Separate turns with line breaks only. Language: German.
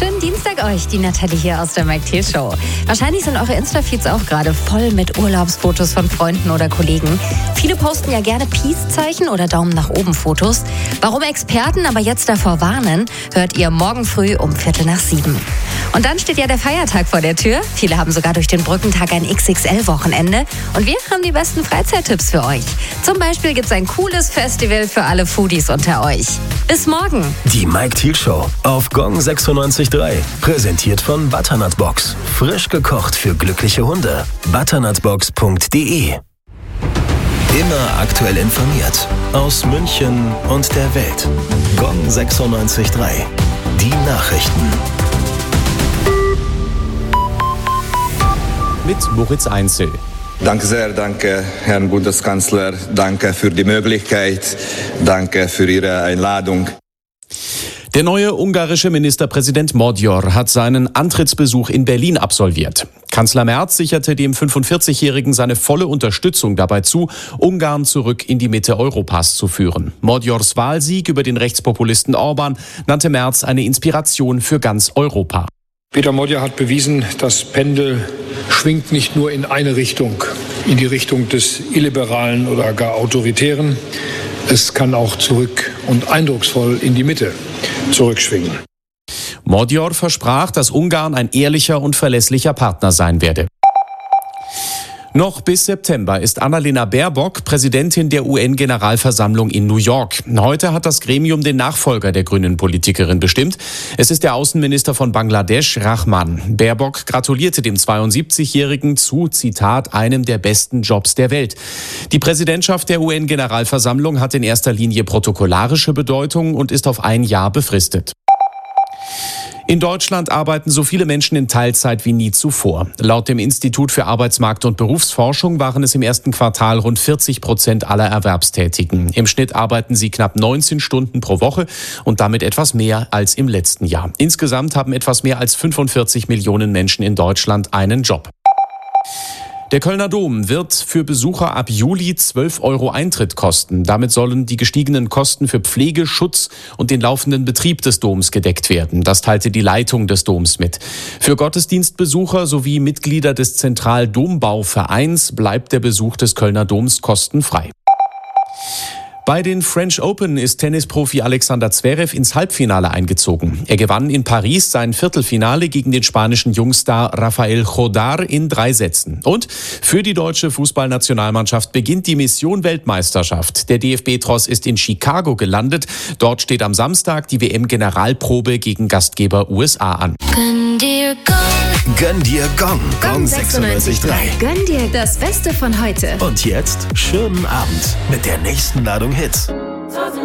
Schönen Dienstag euch, die Nathalie hier aus der Mike Thiel Show. Wahrscheinlich sind eure Insta-Feeds auch gerade voll mit Urlaubsfotos von Freunden oder Kollegen. Viele posten ja gerne Peace-Zeichen oder Daumen nach oben Fotos. Warum Experten aber jetzt davor warnen, hört ihr morgen früh um 6:45. Und dann steht ja der Feiertag vor der Tür. Viele haben sogar durch den Brückentag ein XXL-Wochenende. Und wir haben die besten Freizeittipps für euch. Zum Beispiel gibt es ein cooles Festival für alle Foodies unter euch. Bis morgen.
Die Mike Thiel Show auf Gong 96.3. Präsentiert von Butternut Box. Frisch gekocht für glückliche Hunde. butternutbox.de. Immer aktuell informiert. Aus München und der Welt. Gong 96.3. Die Nachrichten.
Mit Moritz Einzel.
Danke sehr, danke Herrn Bundeskanzler, danke für die Möglichkeit, danke für Ihre Einladung.
Der neue ungarische Ministerpräsident Magyar hat seinen Antrittsbesuch in Berlin absolviert. Kanzler Merz sicherte dem 45-Jährigen seine volle Unterstützung dabei zu, Ungarn zurück in die Mitte Europas zu führen. Magyars Wahlsieg über den Rechtspopulisten Orbán nannte Merz eine Inspiration für ganz Europa.
Peter Magyar hat bewiesen, das Pendel schwingt nicht nur in eine Richtung, in die Richtung des Illiberalen oder gar Autoritären. Es kann auch zurück und eindrucksvoll in die Mitte zurückschwingen.
Magyar versprach, dass Ungarn ein ehrlicher und verlässlicher Partner sein werde. Noch bis September ist Annalena Baerbock Präsidentin der UN-Generalversammlung in New York. Heute hat das Gremium den Nachfolger der grünen Politikerin bestimmt. Es ist der Außenminister von Bangladesch, Rahman. Baerbock gratulierte dem 72-Jährigen zu, Zitat, einem der besten Jobs der Welt. Die Präsidentschaft der UN-Generalversammlung hat in erster Linie protokollarische Bedeutung und ist auf ein Jahr befristet. In Deutschland arbeiten so viele Menschen in Teilzeit wie nie zuvor. Laut dem Institut für Arbeitsmarkt- und Berufsforschung waren es im ersten Quartal rund 40% aller Erwerbstätigen. Im Schnitt arbeiten sie knapp 19 Stunden pro Woche und damit etwas mehr als im letzten Jahr. Insgesamt haben etwas mehr als 45 Millionen Menschen in Deutschland einen Job. Der Kölner Dom wird für Besucher ab Juli 12 € Eintritt kosten. Damit sollen die gestiegenen Kosten für Pflege, Schutz und den laufenden Betrieb des Doms gedeckt werden. Das teilte die Leitung des Doms mit. Für Gottesdienstbesucher sowie Mitglieder des Zentraldombauvereins bleibt der Besuch des Kölner Doms kostenfrei. Bei den French Open ist Tennisprofi Alexander Zverev ins Halbfinale eingezogen. Er gewann in Paris sein Viertelfinale gegen den spanischen Jungstar Rafael Jodar in 3 Sätzen. Und für die deutsche Fußballnationalmannschaft beginnt die Mission Weltmeisterschaft. Der DFB-Tross ist in Chicago gelandet. Dort steht am Samstag die WM-Generalprobe gegen Gastgeber USA an.
Gönn dir Gong.
Gönn dir Gong. Gong 96.3.
Gönn dir das Beste von heute.
Und jetzt schönen Abend mit der nächsten Ladung Hits.